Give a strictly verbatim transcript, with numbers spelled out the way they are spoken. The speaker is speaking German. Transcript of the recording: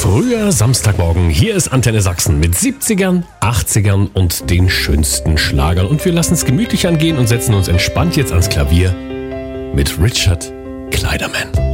früher Samstagmorgen. Hier ist Antenne Sachsen mit siebzigern, achtzigern und den schönsten Schlagern. Und wir lassen es gemütlich angehen und setzen uns entspannt jetzt ans Klavier mit Richard Clayderman.